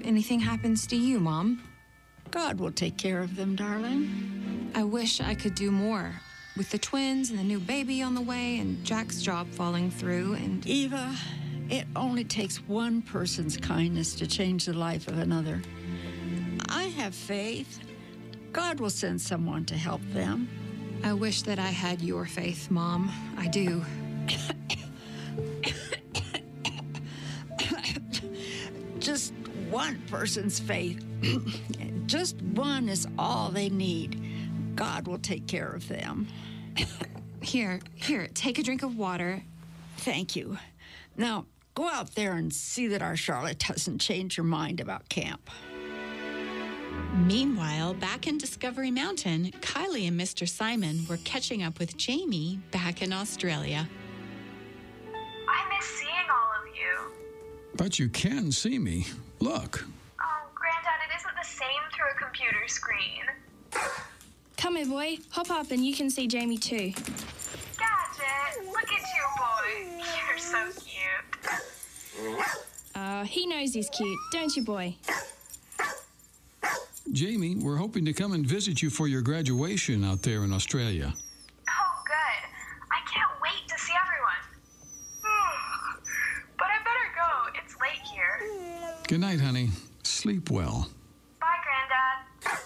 anything happens to you, Mom. God will take care of them, darling. I wish I could do more. With the twins and the new baby on the way and Jack's job falling through and... Eva, it only takes one person's kindness to change the life of another. I have faith. God will send someone to help them. I wish that I had your faith, Mom. I do. Just one person's faith. Just one is all they need. God will take care of them. Here, take a drink of water. Thank you. Now, go out there and see that our Charlotte doesn't change her mind about camp. Meanwhile, back in Discovery Mountain, Kylie and Mr. Simon were catching up with Jamie back in Australia. I miss seeing all of you. But you can see me. Look. Oh, Granddad, it isn't the same through a computer screen. Come here, boy. Hop up and you can see Jamie too. Gadget, look at you, boy. You're so cute. He knows he's cute, don't you, boy? Jamie, we're hoping to come and visit you for your graduation out there in Australia. Oh, good. I can't wait to see everyone. But I better go. It's late here. Good night, honey. Sleep well. Bye, Granddad.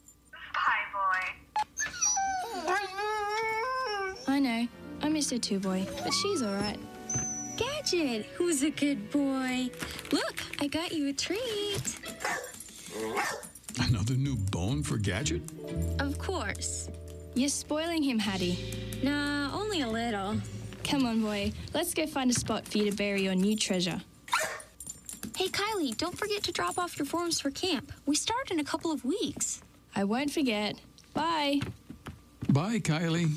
Bye, boy. I know. I miss her too, boy. But she's all right. Gadget, who's a good boy? Look, I got you a treat. Another new bone for Gadget? Of course. You're spoiling him, Hattie. Nah, only a little. Come on, boy. Let's go find a spot for you to bury your new treasure. Hey, Kylie, don't forget to drop off your forms for camp. We start in a couple of weeks. I won't forget. Bye. Bye, Kylie.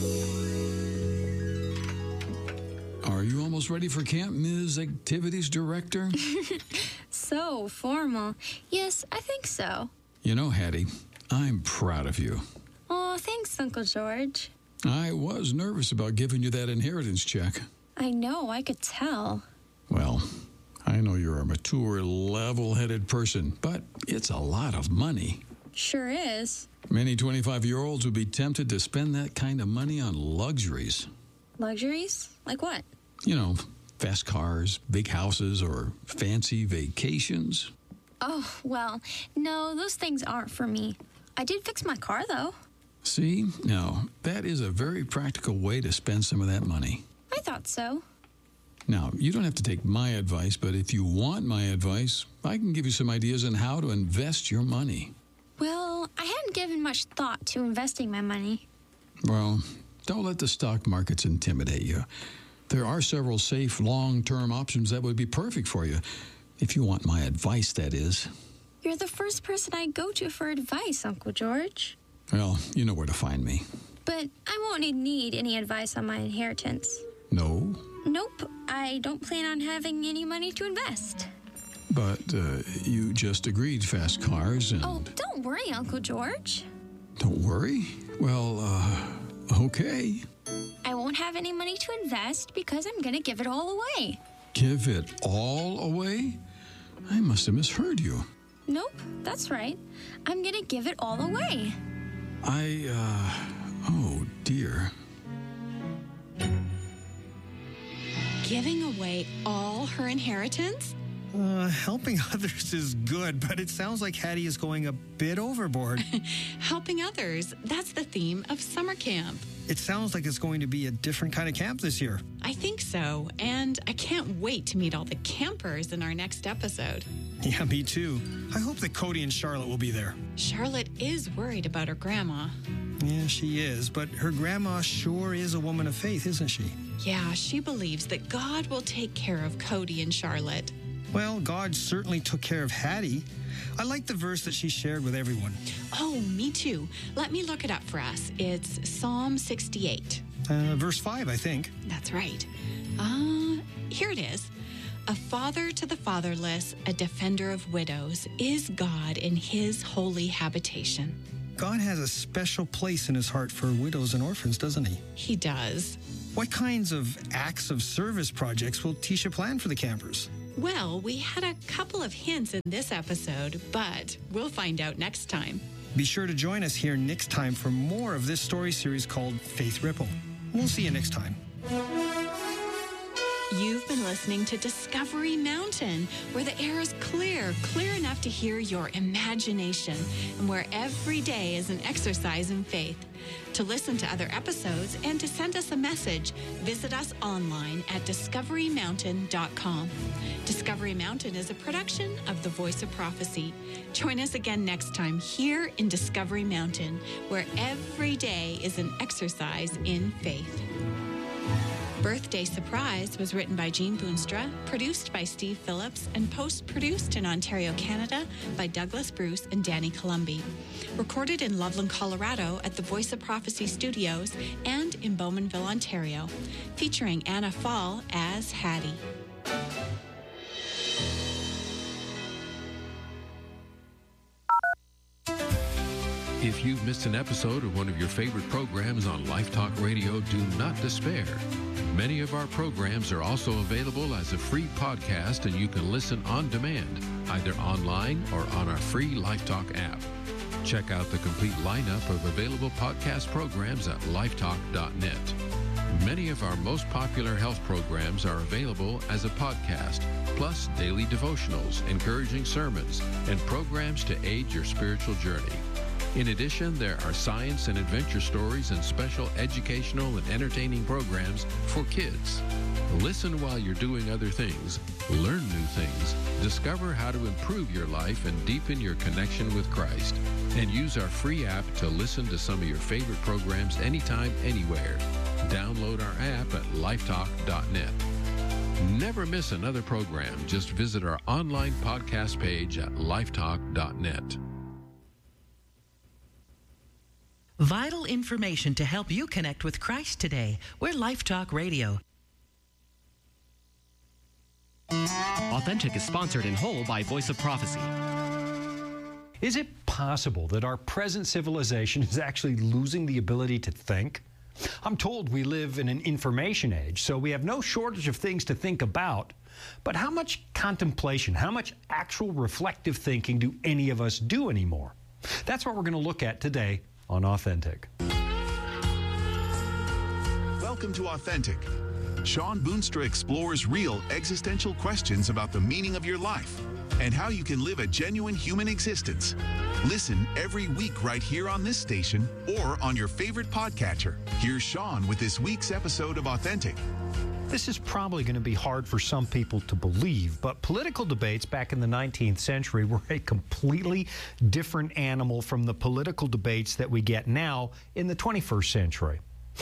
Are you almost ready for camp, Ms. Activities Director? So formal. Yes, I think so. You know, Hattie, I'm proud of you. Oh, thanks, Uncle George. I was nervous about giving you that inheritance check. I know, I could tell. Well, I know you're a mature, level-headed person, but it's a lot of money. Sure is. Many 25-year-olds would be tempted to spend that kind of money on luxuries. Luxuries? Like what? You know, fast cars, big houses, or fancy vacations. Oh, well, no, those things aren't for me. I did fix my car, though. See? Now, that is a very practical way to spend some of that money. I thought so. Now, you don't have to take my advice, but if you want my advice, I can give you some ideas on how to invest your money. Well, I hadn't given much thought to investing my money. Well, don't let the stock markets intimidate you. There are several safe, long-term options that would be perfect for you. If you want my advice, that is. You're the first person I go to for advice, Uncle George. Well, you know where to find me. But I won't need any advice on my inheritance. No? Nope, I don't plan on having any money to invest. But you just agreed fast cars and... Oh, don't worry, Uncle George. Don't worry? Well, okay. I won't have any money to invest because I'm going to give it all away. Give it all away? I must have misheard you. Nope, that's right. I'm going to give it all away. Oh, dear. Giving away all her inheritance? Helping others is good, but it sounds like Hattie is going a bit overboard. Helping others, that's the theme of summer camp. It sounds like it's going to be a different kind of camp this year. I think so, and I can't wait to meet all the campers in our next episode. Yeah, me too. I hope that Cody and Charlotte will be there. Charlotte is worried about her grandma. Yeah, she is, but her grandma sure is a woman of faith, isn't she? Yeah, she believes that God will take care of Cody and Charlotte. Well, God certainly took care of Hattie. I like the verse that she shared with everyone. Oh, me too. Let me look it up for us. It's Psalm 68. Verse 5, I think. That's right. Here it is. A father to the fatherless, a defender of widows, is God in his holy habitation. God has a special place in his heart for widows and orphans, doesn't he? He does. What kinds of acts of service projects will Tisha plan for the campers? Well, we had a couple of hints in this episode, but we'll find out next time. Be sure to join us here next time for more of this story series called Faith Ripple. We'll see you next time. You've been listening to Discovery Mountain, where the air is clear enough to hear your imagination, and where every day is an exercise in faith. To listen to other episodes and to send us a message, visit us online at discoverymountain.com. Discovery Mountain is a production of The Voice of Prophecy. Join us again next time here in Discovery Mountain, where every day is an exercise in faith. Birthday Surprise was written by Jean Boonstra, produced by Steve Phillips, and post-produced in Ontario, Canada by Douglas Bruce and Danny Columbi. Recorded in Loveland, Colorado at the Voice of Prophecy Studios and in Bowmanville, Ontario. Featuring Anna Fall as Hattie. If you've missed an episode of one of your favorite programs on Life Talk Radio, do not despair. Many of our programs are also available as a free podcast, and you can listen on demand, either online or on our free Life Talk app. Check out the complete lineup of available podcast programs at lifetalk.net. Many of our most popular health programs are available as a podcast, plus daily devotionals, encouraging sermons, and programs to aid your spiritual journey. In addition, there are science and adventure stories and special educational and entertaining programs for kids. Listen while you're doing other things, learn new things, discover how to improve your life and deepen your connection with Christ. And use our free app to listen to some of your favorite programs anytime, anywhere. Download our app at lifetalk.net. Never miss another program. Just visit our online podcast page at lifetalk.net. Vital information to help you connect with Christ today. We're Life Talk Radio. Authentic is sponsored in whole by Voice of Prophecy. Is it possible that our present civilization is actually losing the ability to think? I'm told we live in an information age, so we have no shortage of things to think about. But how much contemplation, how much actual reflective thinking do any of us do anymore? That's what we're going to look at today on Authentic. Welcome to Authentic. Sean Boonstra explores real existential questions about the meaning of your life and how you can live a genuine human existence. Listen every week right here on this station or on your favorite podcatcher. Here's Sean with this week's episode of Authentic. This is probably going to be hard for some people to believe, but political debates back in the 19th century were a completely different animal from the political debates that we get now in the 21st century.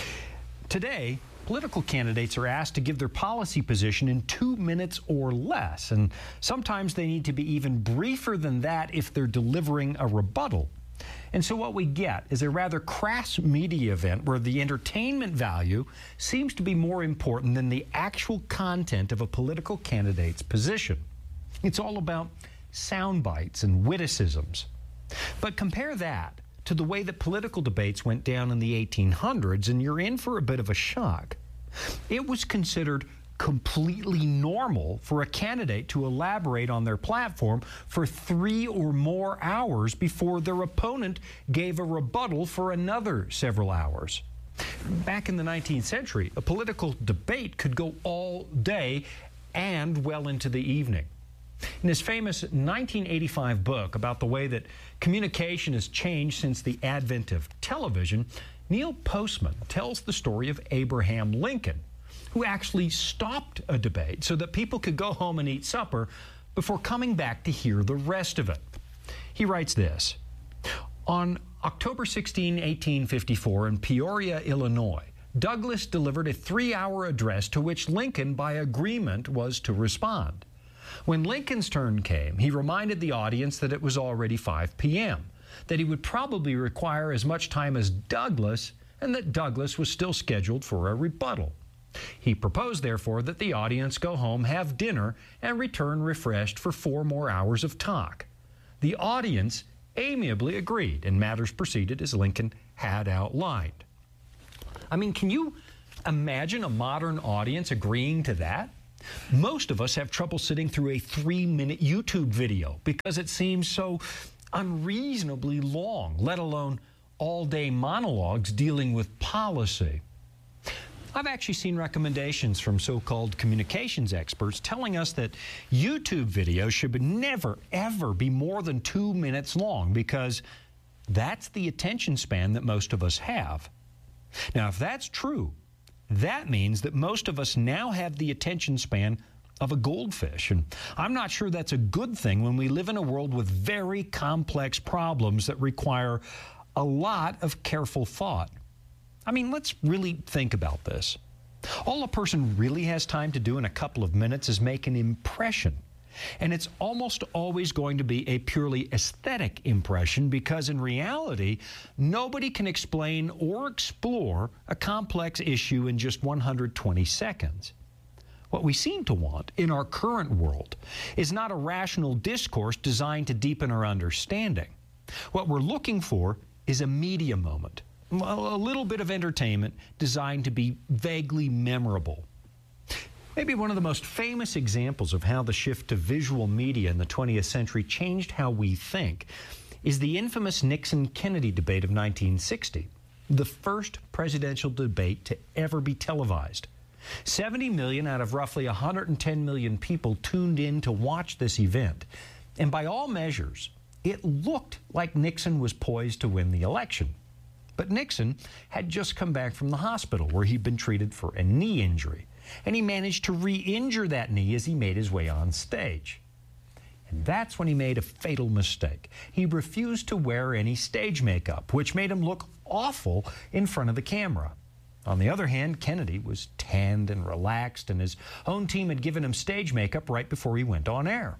Today, political candidates are asked to give their policy position in 2 minutes or less, and sometimes they need to be even briefer than that if they're delivering a rebuttal. And so what we get is a rather crass media event where the entertainment value seems to be more important than the actual content of a political candidate's position. It's all about sound bites and witticisms. But compare that to the way that political debates went down in the 1800s, and you're in for a bit of a shock. It was considered completely normal for a candidate to elaborate on their platform for 3 or more hours before their opponent gave a rebuttal for another several hours. Back in the 19th century, a political debate could go all day and well into the evening. In his famous 1985 book about the way that communication has changed since the advent of television, Neil Postman tells the story of Abraham Lincoln, who actually stopped a debate so that people could go home and eat supper before coming back to hear the rest of it. He writes this: on October 16, 1854, in Peoria, Illinois, Douglas delivered a 3-hour address to which Lincoln, by agreement, was to respond. When Lincoln's turn came, he reminded the audience that it was already 5 p.m., that he would probably require as much time as Douglas, and that Douglas was still scheduled for a rebuttal. He proposed, therefore, that the audience go home, have dinner, and return refreshed for 4 more hours of talk. The audience amiably agreed, and matters proceeded as Lincoln had outlined. I mean, can you imagine a modern audience agreeing to that? Most of us have trouble sitting through a 3-minute YouTube video because it seems so unreasonably long, let alone all-day monologues dealing with policy. I've actually seen recommendations from so-called communications experts telling us that YouTube videos should never, ever be more than 2 minutes long because that's the attention span that most of us have. Now, if that's true, that means that most of us now have the attention span of a goldfish. And I'm not sure that's a good thing when we live in a world with very complex problems that require a lot of careful thought. I mean, let's really think about this. All a person really has time to do in a couple of minutes is make an impression. And it's almost always going to be a purely aesthetic impression because in reality, nobody can explain or explore a complex issue in just 120 seconds. What we seem to want in our current world is not a rational discourse designed to deepen our understanding. What we're looking for is a media moment, a little bit of entertainment designed to be vaguely memorable. Maybe one of the most famous examples of how the shift to visual media in the 20th century changed how we think is the infamous Nixon-Kennedy debate of 1960, the first presidential debate to ever be televised. 70 million out of roughly 110 million people tuned in to watch this event, and by all measures, it looked like Nixon was poised to win the election. But Nixon had just come back from the hospital where he'd been treated for a knee injury. And he managed to re-injure that knee as he made his way on stage. And that's when he made a fatal mistake. He refused to wear any stage makeup, which made him look awful in front of the camera. On the other hand, Kennedy was tanned and relaxed, and his own team had given him stage makeup right before he went on air.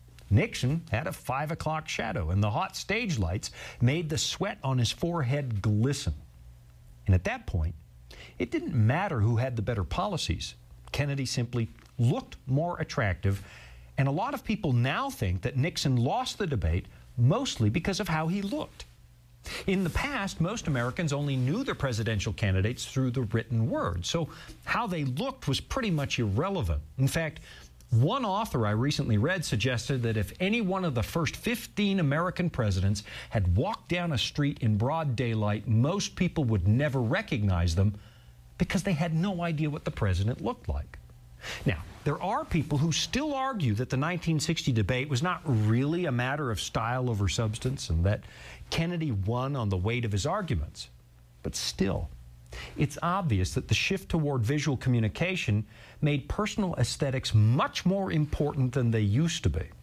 Nixon had a 5 o'clock shadow, and the hot stage lights made the sweat on his forehead glisten. And at that point, it didn't matter who had the better policies. Kennedy simply looked more attractive, and a lot of people now think that Nixon lost the debate mostly because of how he looked. In the past, most Americans only knew their presidential candidates through the written word, so how they looked was pretty much irrelevant. In fact, one author I recently read suggested that if any one of the first 15 American presidents had walked down a street in broad daylight, most people would never recognize them because they had no idea what the president looked like. Now, there are people who still argue that the 1960 debate was not really a matter of style over substance and that Kennedy won on the weight of his arguments. But still, it's obvious that the shift toward visual communication made personal aesthetics much more important than they used to be.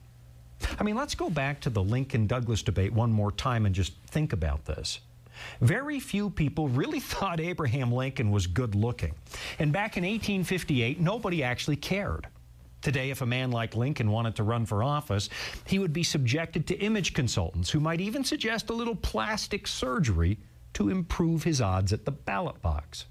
I mean, let's go back to the Lincoln-Douglas debate one more time and just think about this. Very few people really thought Abraham Lincoln was good looking. And back in 1858, nobody actually cared. Today, if a man like Lincoln wanted to run for office, he would be subjected to image consultants who might even suggest a little plastic surgery to improve his odds at the ballot box.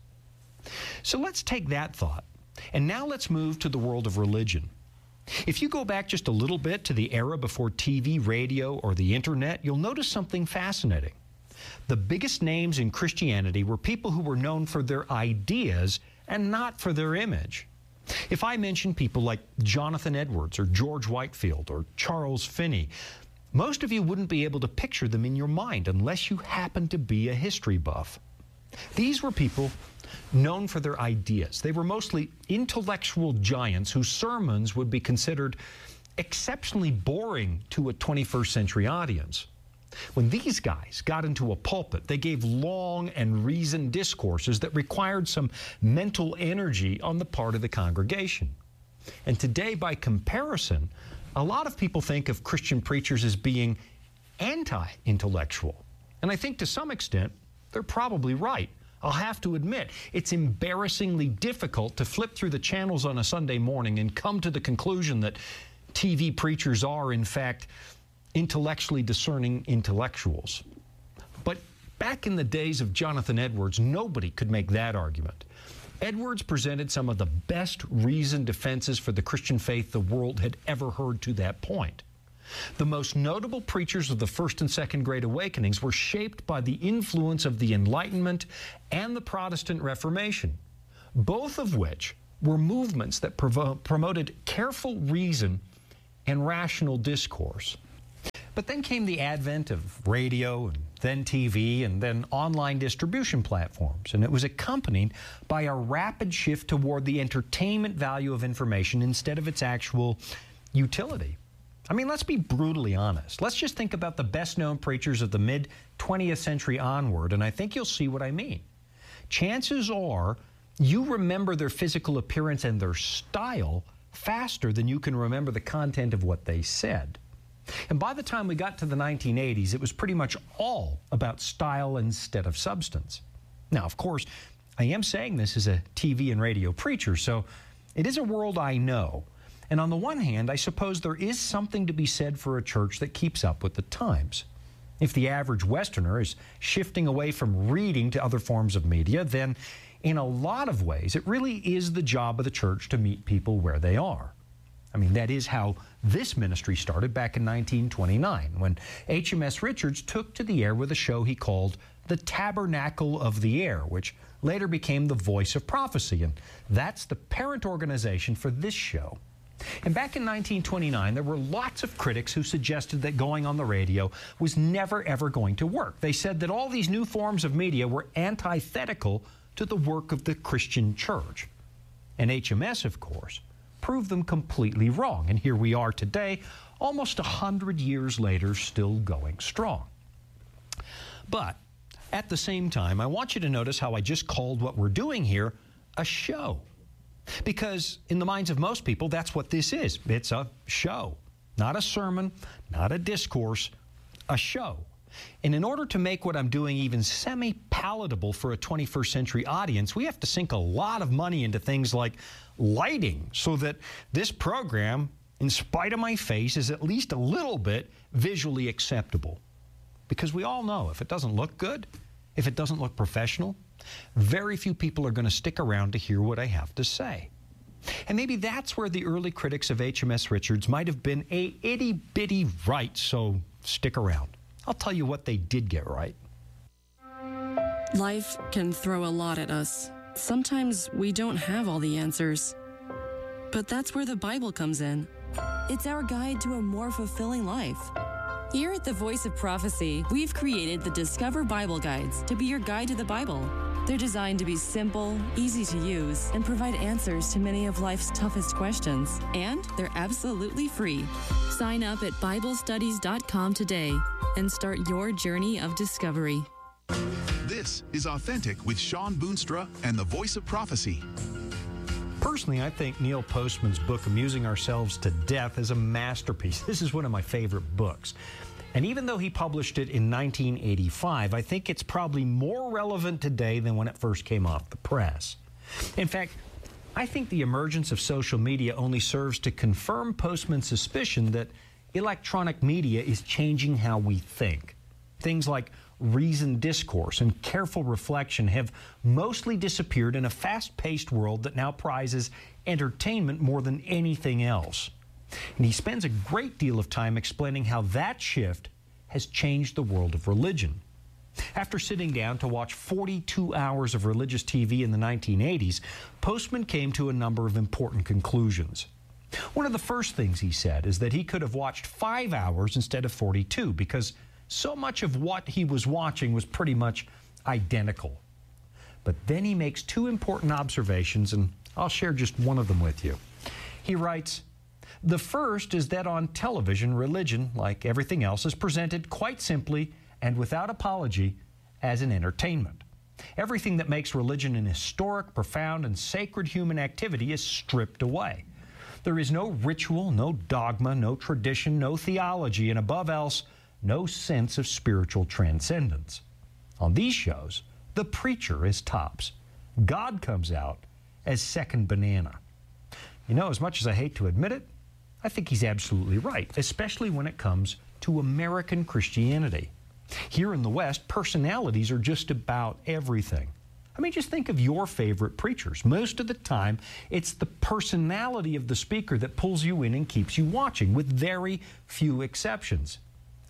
So let's take that thought, and now let's move to the world of religion. If you go back just a little bit to the era before TV, radio, or the internet, you'll notice something fascinating. The biggest names in Christianity were people who were known for their ideas and not for their image. If I mention people like Jonathan Edwards or George Whitefield or Charles Finney, most of you wouldn't be able to picture them in your mind unless you happen to be a history buff. These were people known for their ideas. They were mostly intellectual giants whose sermons would be considered exceptionally boring to a 21st century audience. When these guys got into a pulpit, they gave long and reasoned discourses that required some mental energy on the part of the congregation. And today, by comparison, a lot of people think of Christian preachers as being anti-intellectual. And I think to some extent, they're probably right. I'll have to admit, it's embarrassingly difficult to flip through the channels on a Sunday morning and come to the conclusion that TV preachers are, in fact, intellectually discerning intellectuals. But back in the days of Jonathan Edwards, nobody could make that argument. Edwards presented some of the best reasoned defenses for the Christian faith the world had ever heard to that point. The most notable preachers of the First and Second Great Awakenings were shaped by the influence of the Enlightenment and the Protestant Reformation, both of which were movements that promoted careful reason and rational discourse. But then came the advent of radio, and then TV, and then online distribution platforms, and it was accompanied by a rapid shift toward the entertainment value of information instead of its actual utility. I mean, let's be brutally honest. Let's just think about the best-known preachers of the mid-20th century onward, and I think you'll see what I mean. Chances are you remember their physical appearance and their style faster than you can remember the content of what they said. And by the time we got to the 1980s, it was pretty much all about style instead of substance. Now, of course, I am saying this as a TV and radio preacher, so it is a world I know. And on the one hand, I suppose there is something to be said for a church that keeps up with the times. If the average Westerner is shifting away from reading to other forms of media, then in a lot of ways, it really is the job of the church to meet people where they are. I mean, that is how this ministry started back in 1929, when HMS Richards took to the air with a show he called The Tabernacle of the Air, which later became The Voice of Prophecy, and that's the parent organization for this show. And back in 1929, there were lots of critics who suggested that going on the radio was never, ever going to work. They said that all these new forms of media were antithetical to the work of the Christian church. And HMS, of course, proved them completely wrong. And here we are today, almost 100 years later, still going strong. But at the same time, I want you to notice how I just called what we're doing here a show. Because in the minds of most people, that's what this is. It's a show. Not a sermon, not a discourse, a show. And in order to make what I'm doing even semi-palatable for a 21st century audience, we have to sink a lot of money into things like lighting so that this program, in spite of my face, is at least a little bit visually acceptable. Because we all know if it doesn't look good, if it doesn't look professional, very few people are going to stick around to hear what I have to say. And maybe that's where the early critics of HMS Richards might have been a itty-bitty right, so stick around. I'll tell you what they did get right. Life can throw a lot at us. Sometimes we don't have all the answers. But that's where the Bible comes in. It's our guide to a more fulfilling life. Here at the Voice of Prophecy, we've created the Discover Bible Guides to be your guide to the Bible. They're designed to be simple, easy to use, and provide answers to many of life's toughest questions. And they're absolutely free. Sign up at BibleStudies.com today and start your journey of discovery. This is Authentic with Shawn Boonstra and the Voice of Prophecy. Personally, I think Neil Postman's book, Amusing Ourselves to Death, is a masterpiece. This is one of my favorite books. And even though he published it in 1985, I think it's probably more relevant today than when it first came off the press. In fact, I think the emergence of social media only serves to confirm Postman's suspicion that electronic media is changing how we think. Things like reasoned discourse and careful reflection have mostly disappeared in a fast-paced world that now prizes entertainment more than anything else. And he spends a great deal of time explaining how that shift has changed the world of religion. After sitting down to watch 42 hours of religious TV in the 1980s, Postman came to a number of important conclusions. One of the first things he said is that he could have watched 5 hours instead of 42 because so much of what he was watching was pretty much identical. But then he makes two important observations, and I'll share just one of them with you. He writes, "The first is that on television, religion, like everything else, is presented quite simply and without apology as an entertainment. Everything that makes religion an historic, profound, and sacred human activity is stripped away. There is no ritual, no dogma, no tradition, no theology, and above else, no sense of spiritual transcendence. On these shows, the preacher is tops. God comes out as second banana." You know, as much as I hate to admit it, I think he's absolutely right, especially when it comes to American Christianity. Here in the West, personalities are just about everything. I mean, just think of your favorite preachers. Most of the time, it's the personality of the speaker that pulls you in and keeps you watching, with very few exceptions.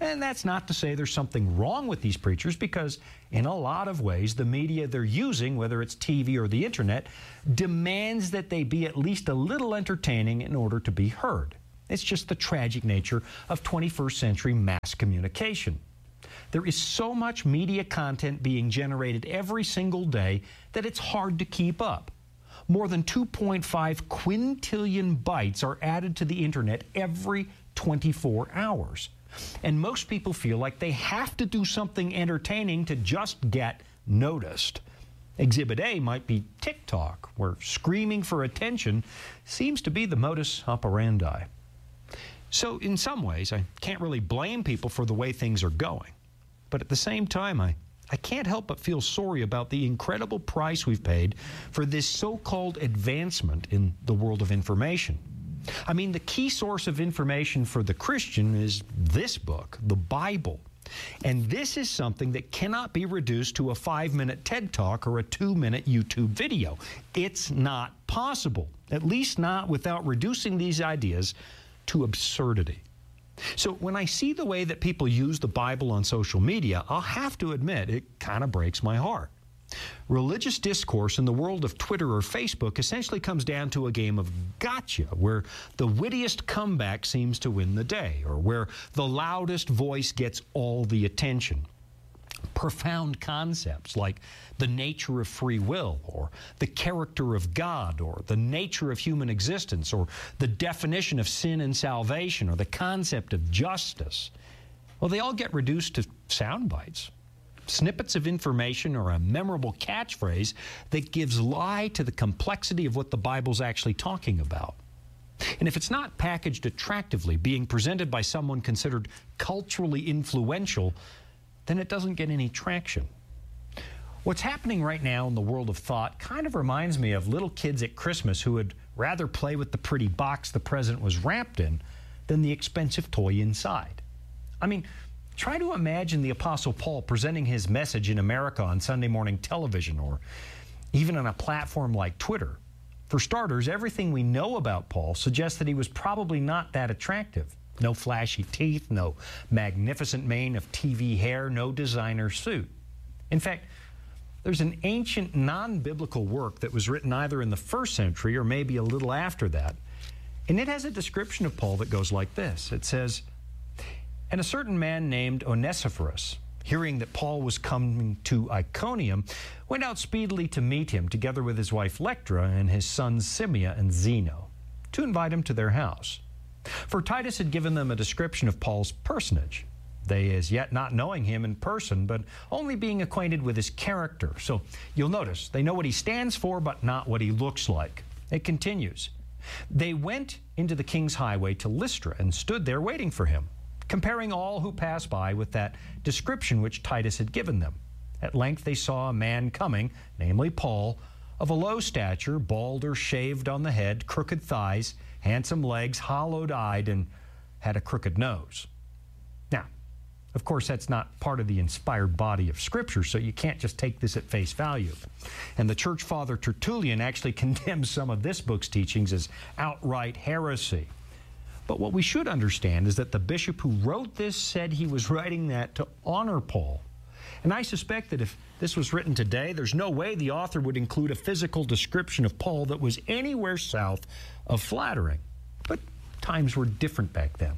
And that's not to say there's something wrong with these preachers, because in a lot of ways, the media they're using, whether it's TV or the internet, demands that they be at least a little entertaining in order to be heard. It's just the tragic nature of 21st century mass communication. There is so much media content being generated every single day that it's hard to keep up. More than 2.5 quintillion bytes are added to the internet every 24 hours. And most people feel like they have to do something entertaining to just get noticed. Exhibit A might be TikTok, where screaming for attention seems to be the modus operandi. So in some ways, I can't really blame people for the way things are going. But at the same time, I can't help but feel sorry about the incredible price we've paid for this so-called advancement in the world of information. I mean, the key source of information for the Christian is this book, the Bible. And this is something that cannot be reduced to a 5-minute TED Talk or a 2-minute YouTube video. It's not possible, at least not without reducing these ideas to absurdity. So when I see the way that people use the Bible on social media, I'll have to admit it kind of breaks my heart. Religious discourse in the world of Twitter or Facebook essentially comes down to a game of gotcha, where the wittiest comeback seems to win the day, or where the loudest voice gets all the attention. Profound concepts like the nature of free will, or the character of God, or the nature of human existence, or the definition of sin and salvation, or the concept of justice, well, they all get reduced to sound bites. Snippets of information or a memorable catchphrase that gives lie to the complexity of what the Bible's actually talking about. And if it's not packaged attractively, being presented by someone considered culturally influential, then it doesn't get any traction. What's happening right now in the world of thought kind of reminds me of little kids at Christmas who would rather play with the pretty box the present was wrapped in than the expensive toy inside. I mean, try to imagine the Apostle Paul presenting his message in America on Sunday morning television, or even on a platform like Twitter. For starters, everything we know about Paul suggests that he was probably not that attractive. No flashy teeth, no magnificent mane of TV hair, no designer suit. In fact, there's an ancient non-biblical work that was written either in the 1st century or maybe a little after that, and it has a description of Paul that goes like this. It says, "And a certain man named Onesiphorus, hearing that Paul was coming to Iconium, went out speedily to meet him, together with his wife Lectra and his sons Simea and Zeno, to invite him to their house. For Titus had given them a description of Paul's personage, they as yet not knowing him in person, but only being acquainted with his character." So you'll notice they know what he stands for, but not what he looks like. It continues, "They went into the king's highway to Lystra and stood there waiting for him, comparing all who passed by with that description which Titus had given them. At length they saw a man coming, namely Paul, of a low stature, bald or shaved on the head, crooked thighs, handsome legs, hollow-eyed, and had a crooked nose." Now, of course, that's not part of the inspired body of Scripture, so you can't just take this at face value. And the church father Tertullian actually condemns some of this book's teachings as outright heresy. But what we should understand is that the bishop who wrote this said he was writing that to honor Paul. And I suspect that if this was written today, there's no way the author would include a physical description of Paul that was anywhere south of flattering. But times were different back then.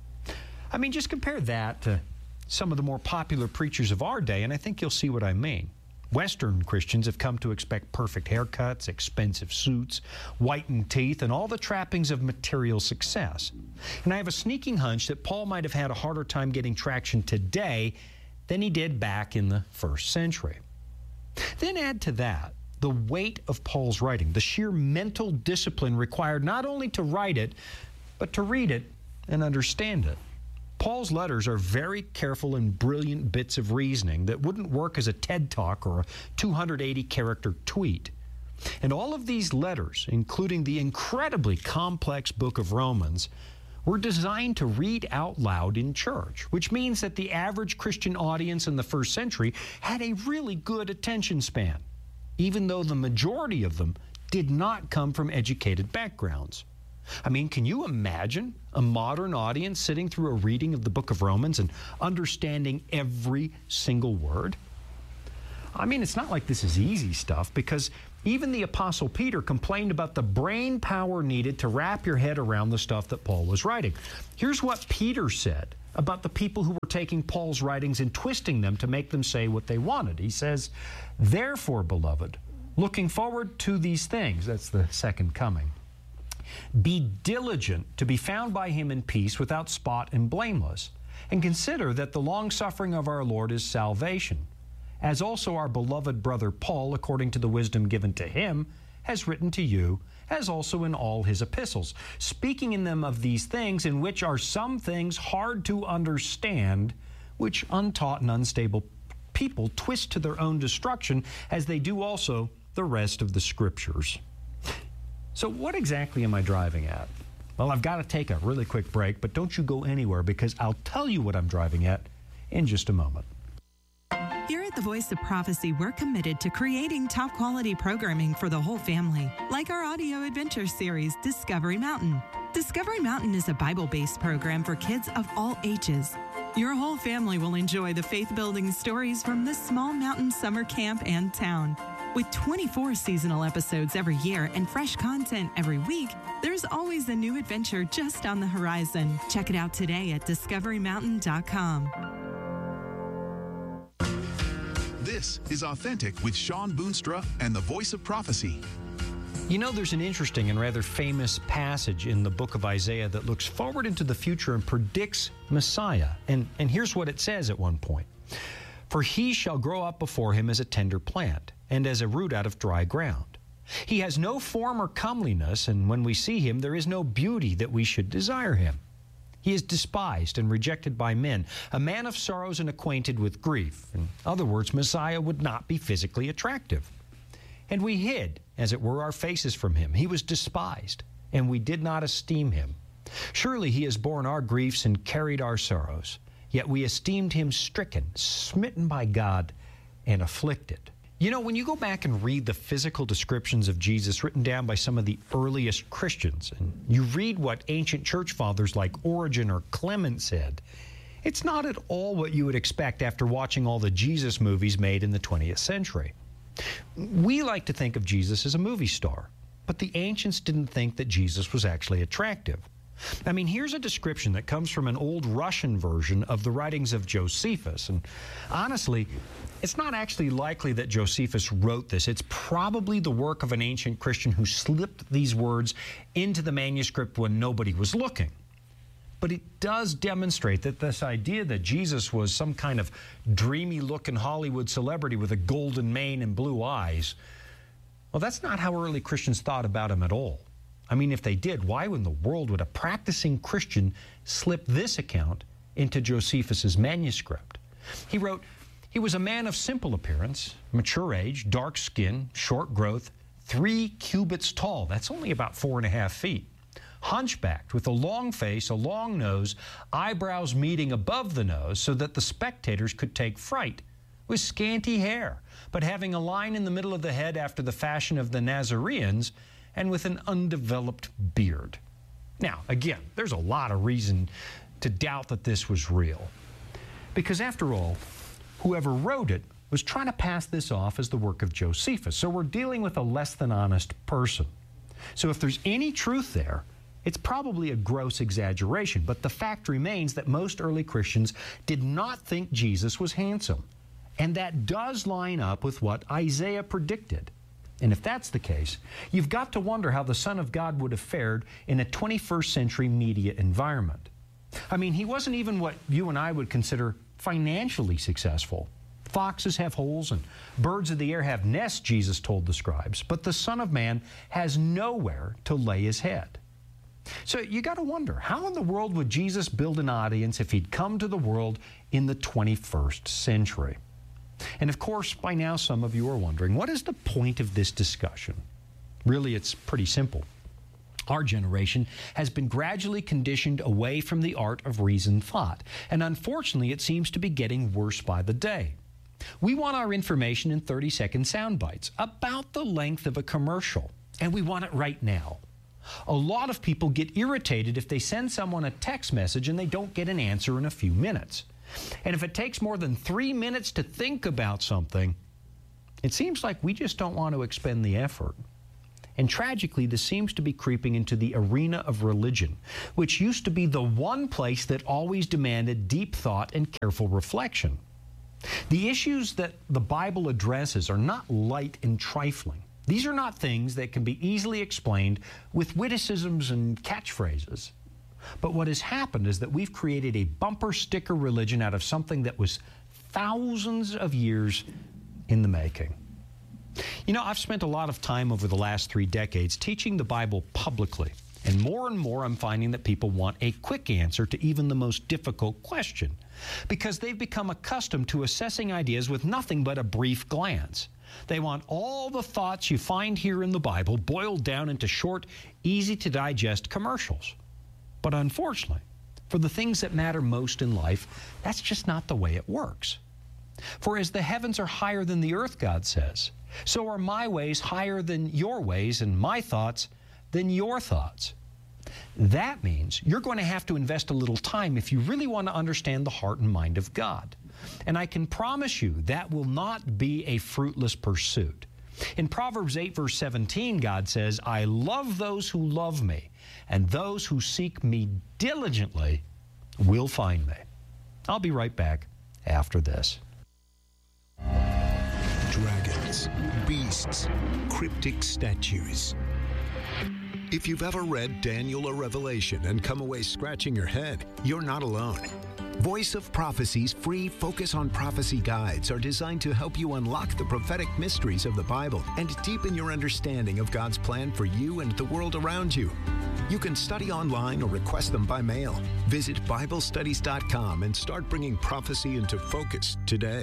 I mean, just compare that to some of the more popular preachers of our day, and I think you'll see what I mean. Western Christians have come to expect perfect haircuts, expensive suits, whitened teeth, and all the trappings of material success. And I have a sneaking hunch that Paul might have had a harder time getting traction today than he did back in the 1st century. Then add to that the weight of Paul's writing, the sheer mental discipline required not only to write it, but to read it and understand it. Paul's letters are very careful and brilliant bits of reasoning that wouldn't work as a TED Talk or a 280-character tweet. And all of these letters, including the incredibly complex book of Romans, were designed to read out loud in church, which means that the average Christian audience in the 1st century had a really good attention span, even though the majority of them did not come from educated backgrounds. I mean, can you imagine a modern audience sitting through a reading of the book of Romans and understanding every single word? I mean, it's not like this is easy stuff, because even the Apostle Peter complained about the brain power needed to wrap your head around the stuff that Paul was writing. Here's what Peter said about the people who were taking Paul's writings and twisting them to make them say what they wanted. He says, "Therefore, beloved, looking forward to these things," that's the second coming, "be diligent to be found by him in peace, without spot and blameless, and consider that the long-suffering of our Lord is salvation, as also our beloved brother Paul, according to the wisdom given to him, has written to you, as also in all his epistles, speaking in them of these things, in which are some things hard to understand, which untaught and unstable people twist to their own destruction, as they do also the rest of the Scriptures." So what exactly am I driving at? Well, I've got to take a really quick break, but don't you go anywhere, because I'll tell you what I'm driving at in just a moment. Here at the Voice of Prophecy, we're committed to creating top quality programming for the whole family, like our audio adventure series, Discovery Mountain. Discovery Mountain is a Bible-based program for kids of all ages. Your whole family will enjoy the faith-building stories from this small mountain summer camp and town. With 24 seasonal episodes every year and fresh content every week, there's always a new adventure just on the horizon. Check it out today at discoverymountain.com. This is Authentic with Shawn Boonstra and the Voice of Prophecy. You know, there's an interesting and rather famous passage in the book of Isaiah that looks forward into the future and predicts Messiah. And here's what it says at one point. "For he shall grow up before him as a tender plant, and as a root out of dry ground. He has no form or comeliness, and when we see him, there is no beauty that we should desire him. He is despised and rejected by men, a man of sorrows and acquainted with grief." In other words, Messiah would not be physically attractive. "And we hid, as it were, our faces from him. He was despised, and we did not esteem him. Surely he has borne our griefs and carried our sorrows. Yet we esteemed him stricken, smitten by God, and afflicted." You know, when you go back and read the physical descriptions of Jesus written down by some of the earliest Christians, and you read what ancient church fathers like Origen or Clement said, it's not at all what you would expect after watching all the Jesus movies made in the 20th century. We like to think of Jesus as a movie star, but the ancients didn't think that Jesus was actually attractive. I mean, here's a description that comes from an old Russian version of the writings of Josephus. And honestly, it's not actually likely that Josephus wrote this. It's probably the work of an ancient Christian who slipped these words into the manuscript when nobody was looking. But it does demonstrate that this idea that Jesus was some kind of dreamy-looking Hollywood celebrity with a golden mane and blue eyes, well, that's not how early Christians thought about him at all. I mean, if they did, why in the world would a practicing Christian slip this account into Josephus's manuscript? He wrote, "He was a man of simple appearance, mature age, dark skin, short growth, 3 cubits tall." That's only about 4.5 feet. "Hunchbacked, with a long face, a long nose, eyebrows meeting above the nose so that the spectators could take fright, with scanty hair, but having a line in the middle of the head after the fashion of the Nazareans, and with an undeveloped beard." Now, again, there's a lot of reason to doubt that this was real. Because after all, whoever wrote it was trying to pass this off as the work of Josephus. So we're dealing with a less than honest person. So if there's any truth there, it's probably a gross exaggeration. But the fact remains that most early Christians did not think Jesus was handsome. And that does line up with what Isaiah predicted. And if that's the case, you've got to wonder how the Son of God would have fared in a 21st century media environment. I mean, he wasn't even what you and I would consider financially successful. Foxes have holes and birds of the air have nests, Jesus told the scribes, but the Son of Man has nowhere to lay his head. So you got to wonder, how in the world would Jesus build an audience if he'd come to the world in the 21st century? And of course, by now some of you are wondering, what is the point of this discussion? Really, it's pretty simple. Our generation has been gradually conditioned away from the art of reasoned thought, and unfortunately, it seems to be getting worse by the day. We want our information in 30-second sound bites, about the length of a commercial, and we want it right now. A lot of people get irritated if they send someone a text message and they don't get an answer in a few minutes. And if it takes more than 3 minutes to think about something, it seems like we just don't want to expend the effort. And tragically, this seems to be creeping into the arena of religion, which used to be the one place that always demanded deep thought and careful reflection. The issues that the Bible addresses are not light and trifling. These are not things that can be easily explained with witticisms and catchphrases. But what has happened is that we've created a bumper sticker religion out of something that was thousands of years in the making. You know, I've spent a lot of time over the last 3 decades teaching the Bible publicly, and more I'm finding that people want a quick answer to even the most difficult question, because they've become accustomed to assessing ideas with nothing but a brief glance. They want all the thoughts you find here in the Bible boiled down into short, easy-to-digest commercials. But unfortunately, for the things that matter most in life, that's just not the way it works. For as the heavens are higher than the earth, God says, so are my ways higher than your ways, and my thoughts than your thoughts. That means you're going to have to invest a little time if you really want to understand the heart and mind of God. And I can promise you that will not be a fruitless pursuit. In Proverbs 8, verse 17, God says, I love those who love me, and those who seek me diligently will find me. I'll be right back after this. Dragons, beasts, cryptic statues. If you've ever read Daniel or Revelation and come away scratching your head, you're not alone. Voice of Prophecy's free Focus on Prophecy guides are designed to help you unlock the prophetic mysteries of the Bible and deepen your understanding of God's plan for you and the world around you. You can study online or request them by mail. Visit BibleStudies.com and start bringing prophecy into focus today.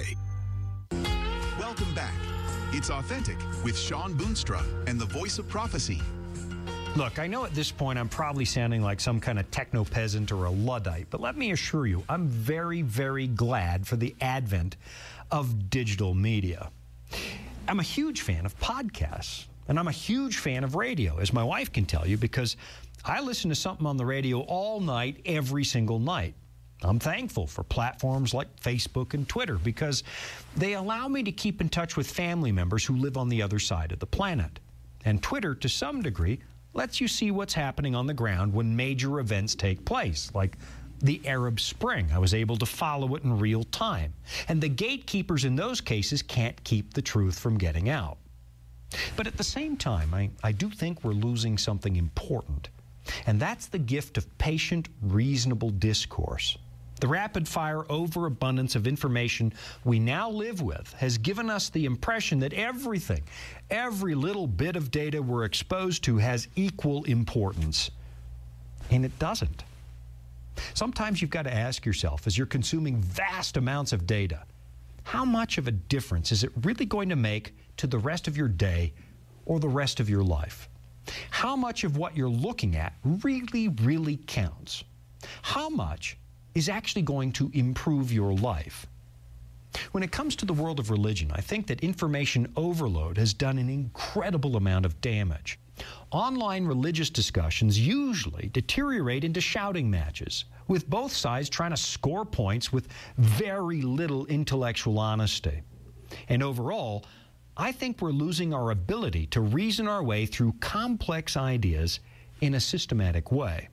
Welcome back. It's Authentic with Sean Boonstra and the Voice of Prophecy. Look, I know at this point I'm probably sounding like some kind of techno-peasant or a Luddite, but let me assure you, I'm very, very glad for the advent of digital media. I'm a huge fan of podcasts, and I'm a huge fan of radio, as my wife can tell you, because I listen to something on the radio all night, every single night. I'm thankful for platforms like Facebook and Twitter because they allow me to keep in touch with family members who live on the other side of the planet. And Twitter, to some degree, lets you see what's happening on the ground when major events take place, like the Arab Spring. I was able to follow it in real time. And the gatekeepers in those cases can't keep the truth from getting out. But at the same time, I do think we're losing something important. And that's the gift of patient, reasonable discourse. The rapid-fire overabundance of information we now live with has given us the impression that everything, every little bit of data we're exposed to has equal importance. And it doesn't. Sometimes you've got to ask yourself, as you're consuming vast amounts of data, how much of a difference is it really going to make to the rest of your day or the rest of your life? How much of what you're looking at really, really counts? How much is actually going to improve your life? When it comes to the world of religion, I think that information overload has done an incredible amount of damage. Online religious discussions usually deteriorate into shouting matches, with both sides trying to score points with very little intellectual honesty. And overall, I think we're losing our ability to reason our way through complex ideas in a systematic way.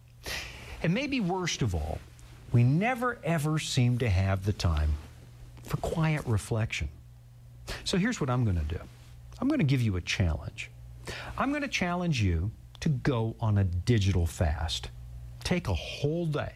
And maybe worst of all, we never ever seem to have the time for quiet reflection. So here's what I'm going to do. I'm going to give you a challenge. I'm going to challenge you to go on a digital fast. Take a whole day,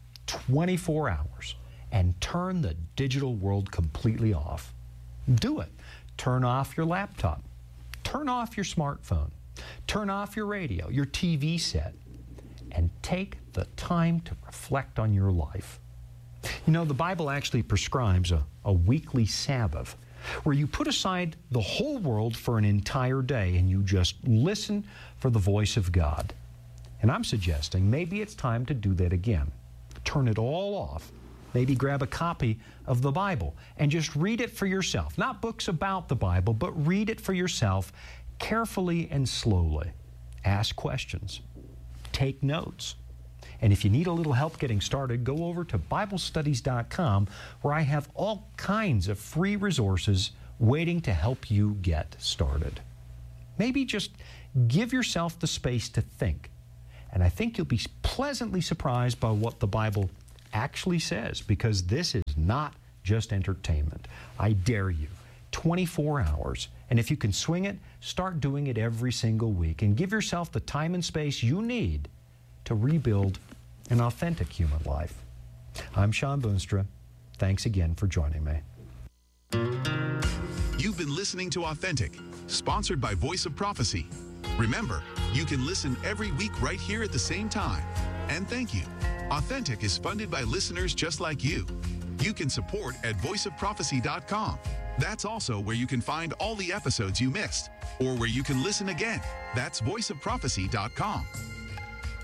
24 hours, and turn the digital world completely off. Do it. Turn off your laptop. Turn off your smartphone. Turn off your radio, your TV set, and take the time to reflect on your life. You know, the Bible actually prescribes a weekly Sabbath where you put aside the whole world for an entire day and you just listen for the voice of God. And I'm suggesting maybe it's time to do that again. Turn it all off. Maybe grab a copy of the Bible and just read it for yourself. Not books about the Bible, but read it for yourself carefully and slowly. ask questions, take notes. And if you need a little help getting started, go over to BibleStudies.com, where I have all kinds of free resources waiting to help you get started. Maybe just give yourself the space to think. And I think you'll be pleasantly surprised by what the Bible actually says, because this is not just entertainment. I dare you, 24 hours. And if you can swing it, start doing it every single week and give yourself the time and space you need to rebuild an authentic human life. I'm Sean Boonstra. Thanks again for joining me. You've been listening to Authentic, sponsored by Voice of Prophecy. Remember, you can listen every week right here at the same time. And thank you. Authentic is funded by listeners just like you. You can support at voiceofprophecy.com. That's also where you can find all the episodes you missed, or where you can listen again. That's voiceofprophecy.com.